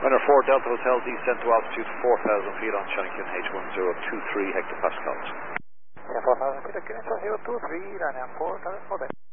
Runner 4 Delta Hotel, descent to altitude 4,000 feet on Shannon H1023 hectopascals. Yeah, 4,000 feet, okay, so 023, Ryanair 4, Hotel.